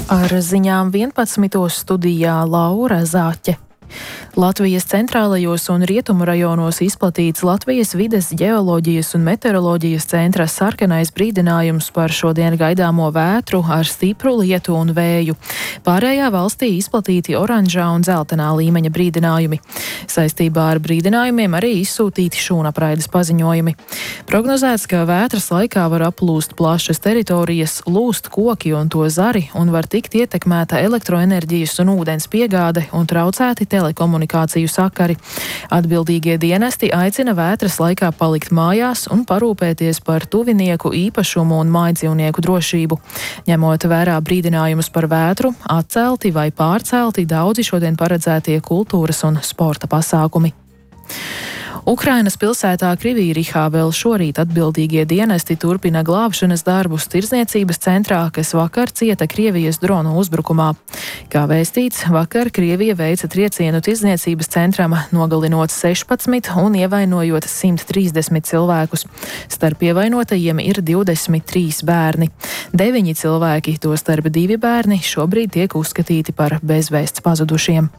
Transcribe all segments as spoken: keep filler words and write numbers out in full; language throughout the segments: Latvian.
Ar ziņām vienpadsmitos studijā Laura Zāķe. Latvijas centrālajos un rietumu rajonos izplatīts Latvijas vides ģeoloģijas un meteoroloģijas centra sarkanais brīdinājums par šodien gaidāmo vētru ar stipru lietu un vēju. Pārējā valstī izplatīti oranžā un dzeltenā līmeņa brīdinājumi. Saistībā ar brīdinājumiem arī izsūtīti šūnapraides paziņojumi. Prognozēts, ka vētras laikā var aplūst plašas teritorijas, lūst koki un to zari un var tikt ietekmēta elektroenerģijas un ūdens piegāde un traucēti telekomunikāciju sakari. Atbildīgie dienesti aicina vētras laikā palikt mājās un parūpēties par tuvinieku īpašumu un mājdzīvnieku drošību. Ņemot vērā brīdinājumus par vētru, atcelti vai pārcelti daudzi šodien paredzētie kultūras un sporta pasākumi. Ukrainas pilsētā Krivirihā vēl šorīt atbildīgie dienesti turpina glābšanas darbus tirdzniecības centrā, kas vakar cieta Krievijas dronu uzbrukumā. Kā vēstīts, vakar Krievija veica triecienu tirdzniecības centram, nogalinot sešpadsmit un ievainojot simt trīsdesmit cilvēkus. Starp ievainotajiem ir divdesmit trīs bērni. Deviņi cilvēki, tostarp divi bērni, šobrīd tiek uzskatīti par bezvēsts pazudušiem.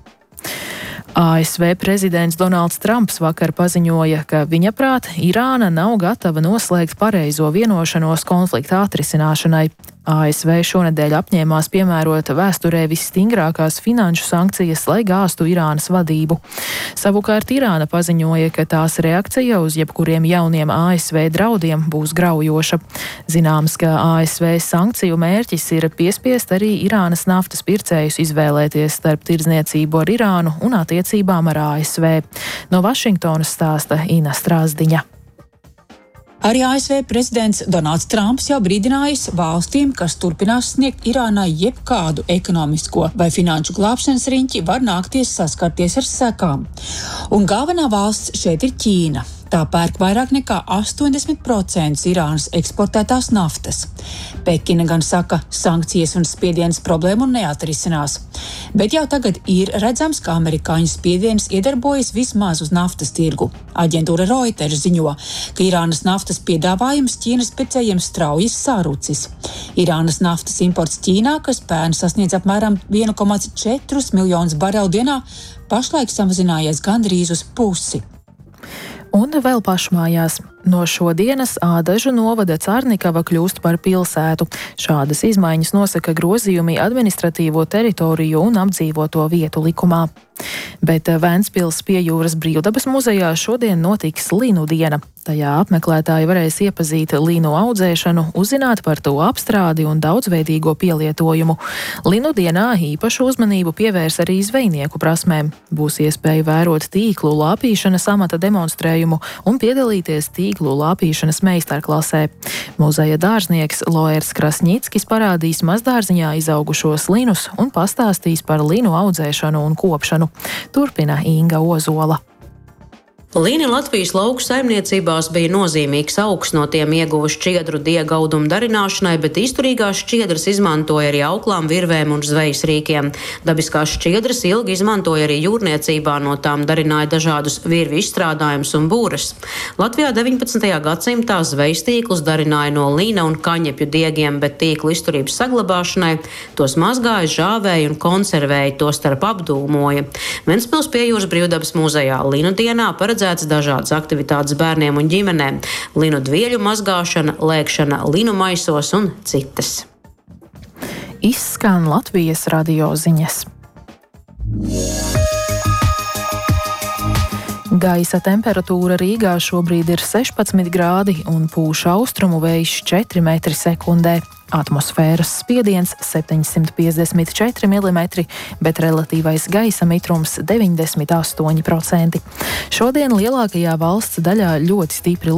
A S V prezidents Donalds Trumps vakar paziņoja, ka viņa prāt Irāna nav gatava noslēgt pareizo vienošanos konflikta atrisināšanai. A S V šonedēļ apņēmās piemērot vēsturē visstingrākās finanšu sankcijas, lai gāstu Irānas vadību. Savukārt Irāna paziņoja, ka tās reakcija uz jebkuriem jauniem A S V draudiem būs graujoša. Zināms, ka A S V sankciju mērķis ir piespiest arī Irānas naftas pircējus izvēlēties starp tirdzniecību ar Irānu un attiecībām ar A S V. No Vašingtonas stāsta Ina Strāzdiņa. Arī A S V prezidents Donalds Trumps jau brīdinājis valstīm, kas turpinās sniegt Irānai jebkādu ekonomisko vai finanšu glābšanas riņķi, var nākties saskarties ar sekām. Un galvenā valsts šeit ir Ķīna. Tā pērk vairāk nekā astoņdesmit procenti Irānas eksportētās naftas. Pekina gan saka, sankcijas un spiediens problēmu neatrisinās. Bet jau tagad ir redzams, ka amerikāņu spiediens iedarbojas vismaz uz naftas tirgu. Aģentūra Reuters ziņo, ka Irānas naftas piedāvājums Ķīnas pircējiem strauji sarucis. Irānas naftas imports Ķīnā, kas pērn sasniedz apmēram viens komats četri miljonus barelu dienā, pašlaik samazinājies gandrīz uz pusi. Un vēl pašmājās. No šodienas Ādažu novada Carnikava kļūst par pilsētu. Šādas izmaiņas nosaka grozījumi administratīvo teritoriju un apdzīvoto vietu likumā. Bet Ventspils pie jūras brīvdabas muzejā šodien notiks Linu diena. Tajā apmeklētāji varēs iepazīt linu audzēšanu, uzzināt par to apstrādi un daudzveidīgo pielietojumu. Linu dienā īpašu uzmanību pievērs arī zvejnieku prasmēm. Būs iespēja vērot tīklu lāpīšanas amata demonstrējumu un piedalīties tīklu lāpīšanas meistarklasē. Muzeja dārznieks Loers Krasņickis parādīs mazdārziņā izaugušos linus un pastāstīs par linu audzēšanu un kopšanu. Turpina Inga Ozola. Līni Latvijas lauku saimniecībās bija nozīmīgs augs, no tiem ieguva šķiedru diegaudumu darināšanai, bet izturīgās šķiedras izmantoja arī auklām, virvēm un zvejas rīkiem. Dabiskās šķiedras ilgi izmantoja arī jūrniecībā, no tām darināja dažādus virvi izstrādājumus un būres. Latvijā deviņpadsmitajā gadsimtā zvejas tīklus darināja no līna un kaņepju diegiem, bet tīklu izturības saglabāšanai tos mazgāja, žāvēja un konservēja, tostarp apdūmoja. Ventspils pie jūras brīvdabas muzejā Linu dienā paredzēts dažādas aktivitātes bērniem un ģimenēm – linu dvieļu mazgāšana, lēkšana linu maisos un citas. Izskan Latvijas radio ziņas. Gaisa temperatūra Rīgā šobrīd ir sešpadsmit grādi un pūš austrumu vējš četri metri sekundē. Atmosfēras spiediens septiņsimt piecdesmit četri milimetri, bet relatīvais gaisa mitrums deviņdesmit astoņi procenti. Šodien lielākajā valsts daļā ļoti stipri